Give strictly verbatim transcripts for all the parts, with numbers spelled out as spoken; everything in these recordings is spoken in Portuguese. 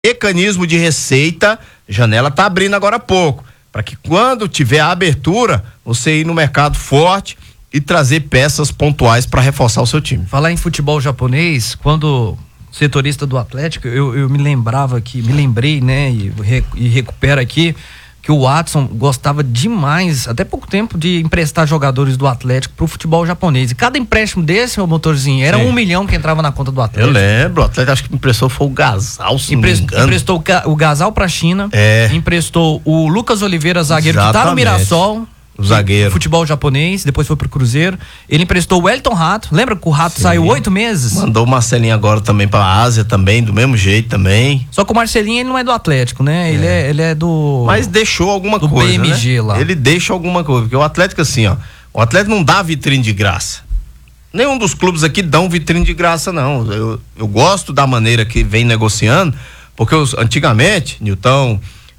mecanismo de receita, janela está abrindo agora há pouco, para que quando tiver a abertura, você ir no mercado forte e trazer peças pontuais para reforçar o seu time. Falar em futebol japonês, quando setorista do Atlético, eu, eu me lembrava aqui, me lembrei, né, e, e recupero aqui, que o Watson gostava demais, até pouco tempo, de emprestar jogadores do Atlético pro futebol japonês. E cada empréstimo desse, meu motorzinho, era Sim. um milhão que entrava na conta do Atlético. Eu lembro, o Atlético acho que emprestou foi o Gasal, se Emprest, não me engano. Emprestou o Gasal pra China, é. emprestou o Lucas Oliveira, zagueiro, Exatamente. que tá no Mirassol. O zagueiro. Futebol japonês, depois foi pro Cruzeiro. Ele emprestou o Wellington Rato. Lembra que o Rato Sim. saiu oito meses? Mandou o Marcelinho agora também pra Ásia também, do mesmo jeito também. Só que o Marcelinho ele não é do Atlético, né? É. Ele, é, ele é do... Mas deixou alguma do coisa, B M G, né? lá. Ele deixa alguma coisa, porque o Atlético assim, ó, o Atlético não dá vitrine de graça. Nenhum dos clubes aqui dão vitrine de graça, não. Eu, eu gosto da maneira que vem negociando, porque os, antigamente, Nilton,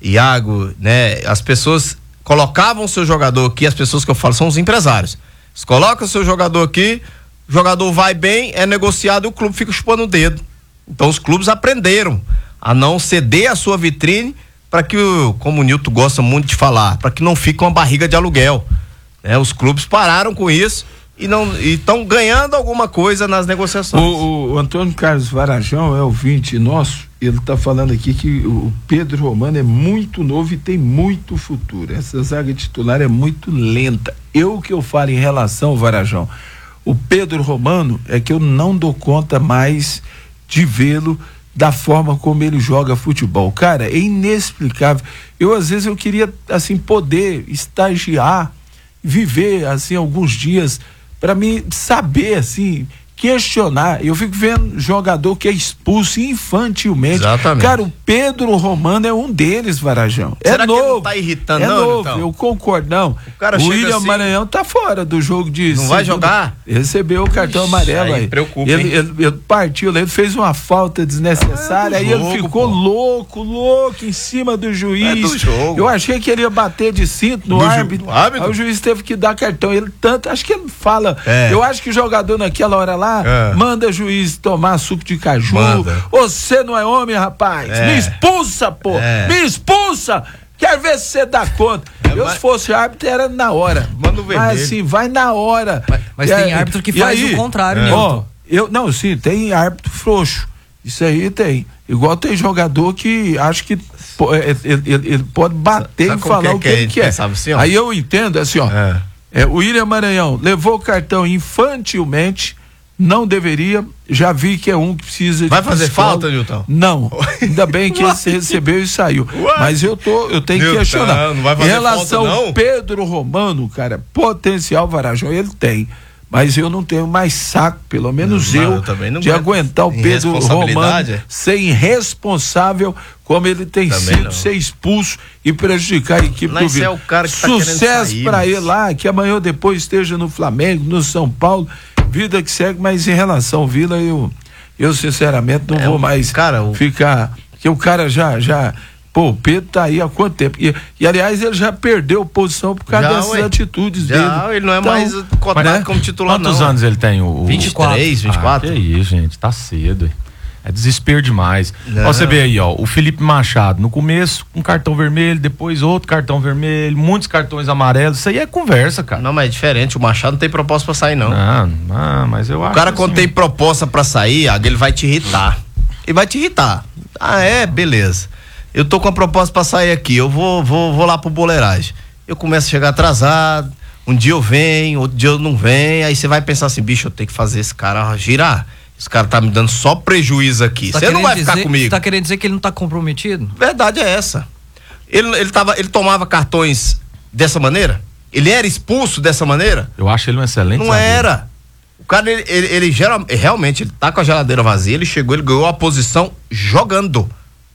Iago, né, as pessoas colocavam o seu jogador aqui, as pessoas que eu falo são os empresários. Eles colocam o seu jogador aqui, o jogador vai bem, é negociado e o clube fica chupando o dedo. Então os clubes aprenderam a não ceder a sua vitrine para que, como o Nilton gosta muito de falar, para que não fique uma barriga de aluguel. Né? Os clubes pararam com isso e não estão ganhando alguma coisa nas negociações. O, o Antônio Carlos Varajão é ouvinte nosso, ele está falando aqui que o Pedro Romano é muito novo e tem muito futuro. Essa zaga titular é muito lenta. Eu que eu falo em relação, Varajão, o Pedro Romano é que eu não dou conta mais de vê-lo da forma como ele joga futebol. Cara, é inexplicável. Eu às vezes eu queria assim poder estagiar, viver assim alguns dias para mim saber assim, questionar. Eu fico vendo jogador que é expulso infantilmente. Exatamente. Cara, o Pedro Romano é um deles, Varajão. Será é novo. Que ele não tá irritando, é não, novo, então? eu concordo, não. O, cara o William assim, Maranhão tá fora do jogo de... Não segundo, vai jogar? Recebeu o cartão Ixi, amarelo aí. Preocupa, ele, ele, ele partiu, ele fez uma falta desnecessária, é aí jogo, ele ficou pô. louco, louco em cima do juiz. É do jogo. Eu achei que ele ia bater de cinto no árbitro. Aí o juiz teve que dar cartão. Ele tanto, acho que ele fala. É. Eu acho que o jogador naquela hora lá é. manda juiz tomar suco de caju. Manda. Você não é homem, rapaz. É. Me expulsa, pô. É. Me expulsa. Quero ver se você dá conta. É, eu, mas... se fosse árbitro, era na hora. Manda o vermelho. Mas assim, vai na hora. Mas, mas e, tem árbitro que faz aí, o contrário, é. né? Ó, eu, não, sim, tem árbitro frouxo. Isso aí tem. Igual tem jogador que acho que ele, ele, ele pode bater sabe e falar é o que, que ele quer. Assim, aí eu entendo, assim, ó. É. É, o William Maranhão levou o cartão infantilmente. Não deveria, já vi que é um que precisa de vai fazer psicólogo. Falta, Nilton? Não, ainda bem que ele recebeu e saiu. Ué? Mas eu tô, eu tenho Nilton, que questionar. Não vai fazer em relação falta, não? ao Pedro Romano, cara, potencial Varajão ele tem, mas eu não tenho mais saco, pelo menos não, eu, eu de aguentar o Pedro Romano ser irresponsável como ele tem também sido, não. ser expulso e prejudicar a equipe mas do Vila. É o cara que sucesso tá para mas... ele lá, que amanhã ou depois esteja no Flamengo, no São Paulo. Vida que segue, mas em relação ao Vila, eu, eu sinceramente não é, vou mais cara, o... ficar, porque o cara já, já, pô, o Pedro tá aí há quanto tempo? E, e aliás, ele já perdeu posição por causa já, dessas ué. atitudes já, dele. Ele não é então, mais cotado né? como titular, quantos não. anos ele tem? O, o... vinte e quatro. vinte e quatro? Ah, que isso, gente, tá cedo, hein? É desespero demais. Ó, você vê aí, ó, o Felipe Machado, no começo, um cartão vermelho, depois outro cartão vermelho, muitos cartões amarelos, isso aí é conversa, cara. Não, mas é diferente, o Machado não tem proposta pra sair, não. Não, não, mas eu o acho O cara que quando assim... tem proposta pra sair, ele vai te irritar. Ele vai te irritar. Ah, é? Beleza. Eu tô com a proposta pra sair aqui, eu vou, vou, vou lá pro boleiragem. Eu começo a chegar atrasado, um dia eu venho, outro dia eu não venho, aí você vai pensar assim, bicho, eu tenho que fazer esse cara girar. Esse cara tá me dando só prejuízo aqui. Você tá não vai dizer, ficar comigo. Tá querendo dizer que ele não tá comprometido? Verdade é essa. Ele, ele, tava, ele tomava cartões dessa maneira? Ele era expulso dessa maneira? Eu acho ele um excelente Não zagueiro. Era. O cara, ele, ele, ele geral, realmente, ele tá com a geladeira vazia, ele chegou, ele ganhou a posição jogando.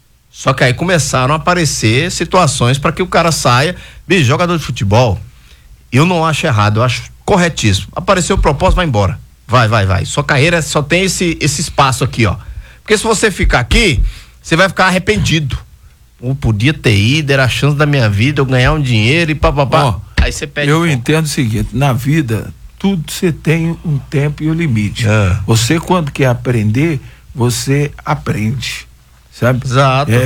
Só que aí começaram a aparecer situações para que o cara saia. Bicho, jogador de futebol, eu não acho errado, eu acho corretíssimo. Apareceu o propósito, vai embora. Vai, vai, vai. Sua carreira só tem esse, esse espaço aqui, ó. Porque se você ficar aqui, você vai ficar arrependido. Eu podia ter ido, era a chance da minha vida, eu ganhar um dinheiro e papapá. Oh, aí você pede. Eu entendo o seguinte, na vida, tudo você tem um tempo e um limite. É. Você, quando quer aprender, você aprende. sabe? Exato. É,